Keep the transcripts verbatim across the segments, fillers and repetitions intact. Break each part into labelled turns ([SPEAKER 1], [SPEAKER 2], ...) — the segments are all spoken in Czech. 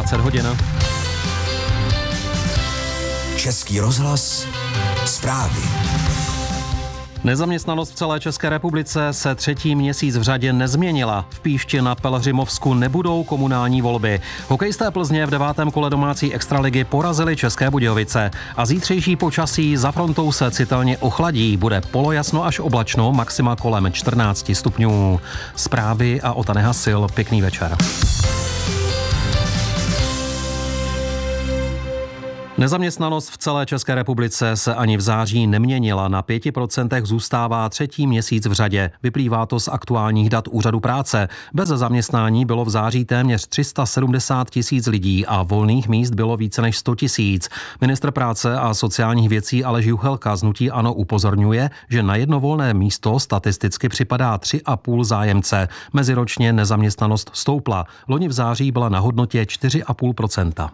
[SPEAKER 1] dvacet hodin.
[SPEAKER 2] Český rozhlas, zprávy.
[SPEAKER 1] Nezaměstnanost v celé České republice se třetí měsíc v řadě nezměnila. V Píšti na Pelhřimovsku nebudou komunální volby. Hokejisté Plzně v devátém kole domácí extraligy porazili České Budějovice. A zítřejší počasí za frontou se citelně ochladí. Bude polojasno až oblačno, maxima kolem čtrnáct stupňů. Zprávy a Ota Nehasil. Pěkný večer. Nezaměstnanost v celé České republice se ani v září neměnila. Na pěti procentech zůstává třetí měsíc v řadě. Vyplývá to z aktuálních dat Úřadu práce. Bez zaměstnání bylo v září téměř tři sta sedmdesát tisíc lidí a volných míst bylo více než sto tisíc. Ministr práce a sociálních věcí Aleš Juchelka z hnutí ANO upozorňuje, že na jedno volné místo statisticky připadá tři a půl zájemce. Meziročně nezaměstnanost stoupla. Loni v září byla na hodnotě čtyři a půl procenta.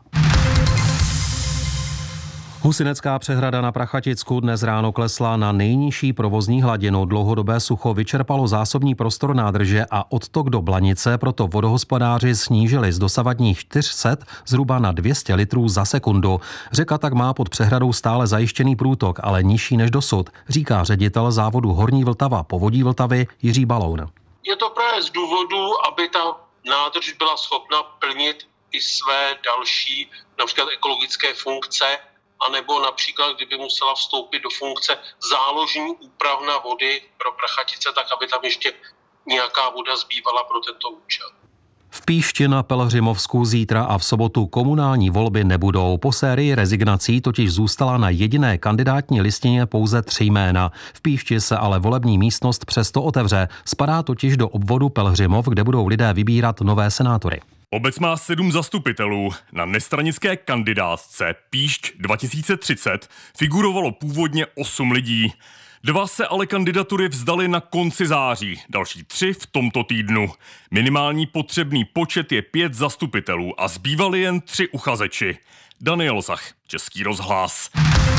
[SPEAKER 1] Husinecká přehrada na Prachaticku dnes ráno klesla na nejnižší provozní hladinu. Dlouhodobé sucho vyčerpalo zásobní prostor nádrže a odtok do Blanice, proto vodohospodáři snížili z dosavadních čtyři sta zhruba na dvě stě litrů za sekundu. Řeka tak má pod přehradou stále zajištěný průtok, ale nižší než dosud, říká ředitel závodu Horní Vltava Povodí Vltavy Jiří Baloun.
[SPEAKER 3] Je to právě z důvodu, aby ta nádrž byla schopna plnit i své další, například ekologické funkce, anebo například, kdyby musela vstoupit do funkce záložní úpravna vody pro Prachatice, tak aby tam ještě nějaká voda zbývala pro tento účel.
[SPEAKER 1] V Píšti na Pelhřimovsku zítra a v sobotu komunální volby nebudou. Po sérii rezignací totiž zůstala na jediné kandidátní listině pouze tři jména. V Píšti se ale volební místnost přesto otevře. Spadá totiž do obvodu Pelhřimov, kde budou lidé vybírat nové senátory.
[SPEAKER 4] Obec má sedm zastupitelů. Na nestranické kandidátce Píšť dva tisíce třicet figurovalo původně osm lidí. Dva se ale kandidatury vzdali na konci září, další tři v tomto týdnu. Minimální potřebný počet je pět zastupitelů a zbývali jen tři uchazeči. Daniel Zach, Český rozhlas.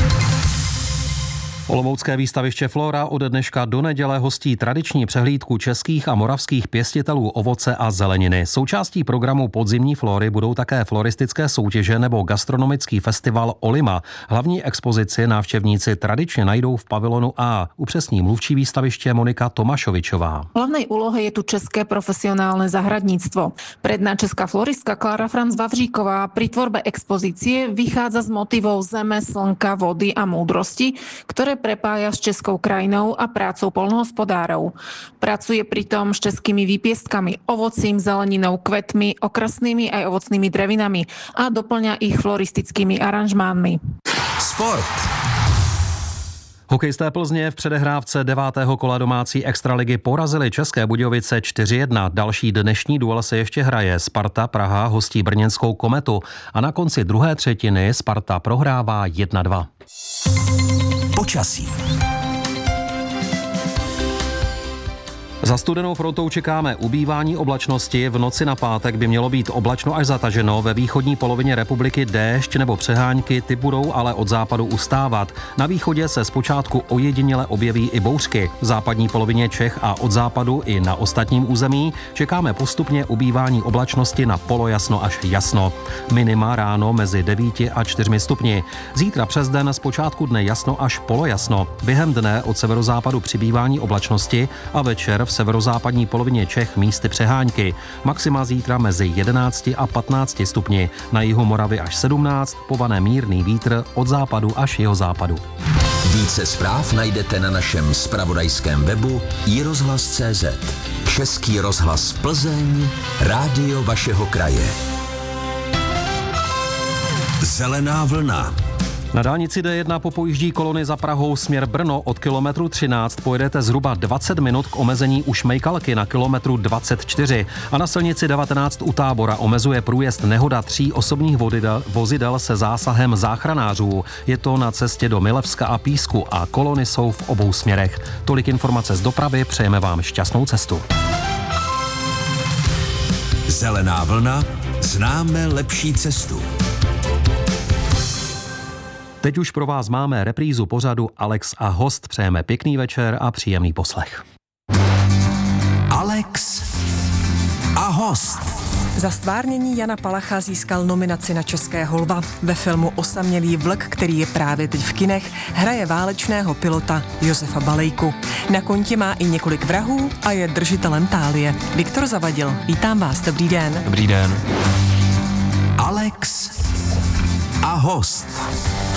[SPEAKER 1] Olomoucké výstaviště Flora ode dneška do neděle hostí tradiční přehlídku českých a moravských pěstitelů ovoce a zeleniny. Součástí programu podzimní Flory budou také floristické soutěže nebo gastronomický festival Olima. Hlavní expozici návštěvníci tradičně najdou v pavilonu A. Upřesní mluvčí výstaviště Monika Tomášovičová.
[SPEAKER 5] V hlavnej úlohe je tu české profesionálne zahradníctvo. Predná česká floristka Klára Franz Vavříková pri tvorbe expozície vychádza z motivov zeme, slnka, vody a múdrosti, ktoré prepája s českou krajinou a prácou poľnohospodárov. Pracuje pritom s českými výpiestkami, ovocím, zeleninou, kvetmi, okrasnými aj ovocnými drevinami a doplňa ich floristickými aranžmánmi.
[SPEAKER 2] Sport.
[SPEAKER 1] Hokejisté Plzně v předehrávce devátého kola domácí extraligy porazili České Budějovice čtyři jedna. Další dnešní duel se ještě hraje. Sparta Praha hostí brněnskou Kometu a na konci druhé třetiny Sparta prohrává jedna dva.
[SPEAKER 2] Počasí.
[SPEAKER 1] Za studenou frontou čekáme ubývání oblačnosti. V noci na pátek by mělo být oblačno až zataženo. Ve východní polovině republiky déšť nebo přehánky, ty budou ale od západu ustávat. Na východě se zpočátku ojediněle objeví i bouřky. V západní polovině Čech a od západu i na ostatním území čekáme postupně ubývání oblačnosti na polojasno až jasno. Minima ráno mezi devíti a čtyřmi stupni. Zítra přes den zpočátku dne jasno až polojasno. Během dne od severozápadu přibývání oblačnosti a večer v severozápadní polovině Čech místy přehánky. Maxima zítra mezi jedenácti a patnácti stupni. Na jihu Moravy až sedmnáct, povane mírný vítr od západu až jihozápadu.
[SPEAKER 2] Více zpráv najdete na našem zpravodajském webu i rozhlas tečka cé zet. Český rozhlas Plzeň, rádio vašeho kraje. Zelená vlna.
[SPEAKER 1] Na dálnici D jedna popojíždí kolony za Prahou směr Brno od kilometru třináct pojedete zhruba dvacet minut k omezení u Šmejkalky na kilometru dvacet čtyři a na silnici devatenáct u Tábora omezuje průjezd nehoda tří osobních vodidel, vozidel se zásahem záchranářů. Je to na cestě do Milevska a Písku a kolony jsou v obou směrech. Tolik informace z dopravy, přejeme vám šťastnou cestu.
[SPEAKER 2] Zelená vlna, známe lepší cestu.
[SPEAKER 1] Teď už pro vás máme reprízu pořadu Alex a host. Přejeme pěkný večer a příjemný poslech.
[SPEAKER 2] Alex a host.
[SPEAKER 6] Za stvárnění Jana Palacha získal nominaci na Českého lva. Ve filmu Osamělý vlk, který je právě teď v kinech, hraje válečného pilota Josefa Balejku. Na kontě má i několik vrahů a je držitelem tálie. Viktor Zavadil, vítám vás, dobrý den.
[SPEAKER 7] Dobrý den.
[SPEAKER 2] Alex a host.